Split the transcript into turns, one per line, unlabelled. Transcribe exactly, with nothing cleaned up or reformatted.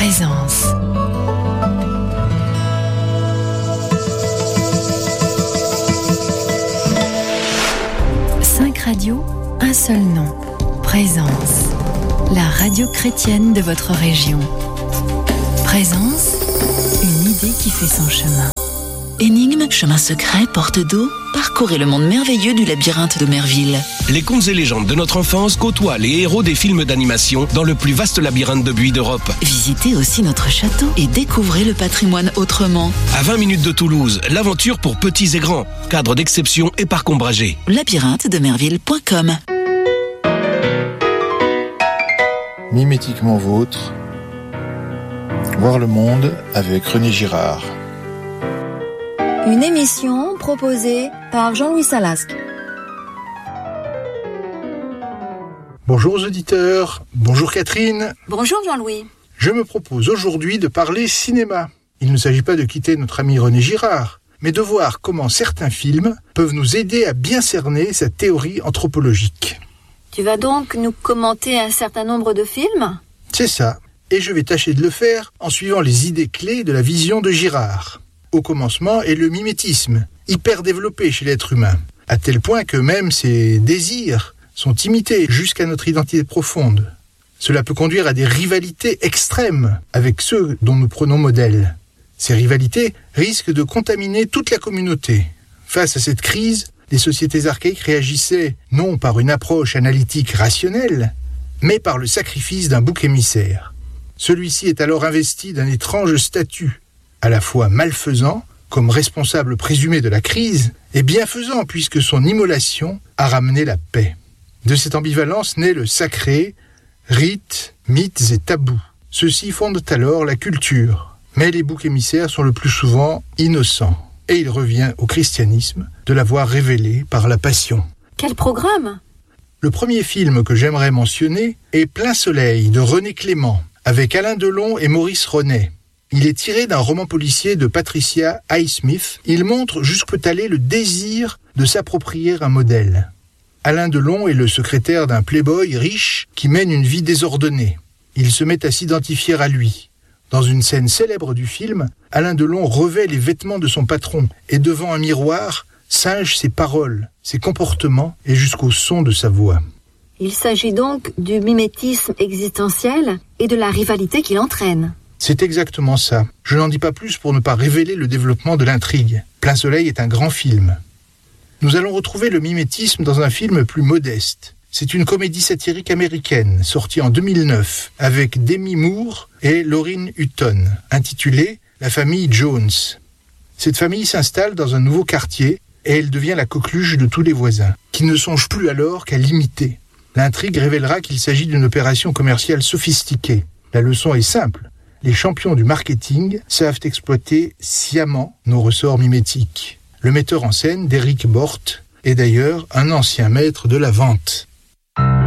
Présence. Cinq radios, un seul nom. Présence. La radio chrétienne de votre région. Présence, une idée qui fait son chemin.
Énigmes, chemin secret, porte d'eau, parcourez le monde merveilleux du labyrinthe d'Omerville.
Les contes et légendes de notre enfance côtoient les héros des films d'animation dans le plus vaste labyrinthe de buis d'Europe.
Visitez aussi notre château et découvrez le patrimoine autrement.
À vingt minutes de Toulouse, l'aventure pour petits et grands. Cadre d'exception et parc ombragé.
labyrinthe de merville point com.
Mimétiquement vôtre, voir le monde avec René Girard.
Une émission proposée par Jean-Louis Salasque.
Bonjour aux auditeurs, bonjour Catherine.
Bonjour Jean-Louis.
Je me propose aujourd'hui de parler cinéma. Il ne s'agit pas de quitter notre ami René Girard, mais de voir comment certains films peuvent nous aider à bien cerner sa théorie anthropologique.
Tu vas donc nous commenter un certain nombre de films ?
C'est ça, et je vais tâcher de le faire en suivant les idées clés de la vision de Girard. Au commencement est le mimétisme, hyper développé chez l'être humain, à tel point que même ses désirs sont imités jusqu'à notre identité profonde. Cela peut conduire à des rivalités extrêmes avec ceux dont nous prenons modèle. Ces rivalités risquent de contaminer toute la communauté. Face à cette crise, les sociétés archaïques réagissaient non par une approche analytique rationnelle, mais par le sacrifice d'un bouc émissaire. Celui-ci est alors investi d'un étrange statut, à la fois malfaisant, comme responsable présumé de la crise, et bienfaisant puisque son immolation a ramené la paix. De cette ambivalence naît le sacré, rites, mythes et tabous. Ceux-ci fondent alors la culture, mais les boucs émissaires sont le plus souvent innocents. Et il revient au christianisme de l'avoir révélé par la passion.
Quel programme ?
Le premier film que j'aimerais mentionner est Plein Soleil de René Clément, avec Alain Delon et Maurice Ronet. Il est tiré d'un roman policier de Patricia Highsmith. Il montre jusqu'où peut aller le désir de s'approprier un modèle. Alain Delon est le secrétaire d'un playboy riche qui mène une vie désordonnée. Il se met à s'identifier à lui. Dans une scène célèbre du film, Alain Delon revêt les vêtements de son patron et devant un miroir, singe ses paroles, ses comportements et jusqu'au son de sa voix.
Il s'agit donc du mimétisme existentiel et de la rivalité qu'il entraîne.
C'est exactement ça. Je n'en dis pas plus pour ne pas révéler le développement de l'intrigue. Plein Soleil est un grand film. Nous allons retrouver le mimétisme dans un film plus modeste. C'est une comédie satirique américaine, sortie en deux mille neuf, avec Demi Moore et Lauryn Hutton, intitulée « La famille Jones ». Cette famille s'installe dans un nouveau quartier et elle devient la coqueluche de tous les voisins, qui ne songent plus alors qu'à l'imiter. L'intrigue révélera qu'il s'agit d'une opération commerciale sophistiquée. La leçon est simple. Les champions du marketing savent exploiter sciemment nos ressorts mimétiques. Le metteur en scène, Derek Bort, est d'ailleurs un ancien maître de la vente.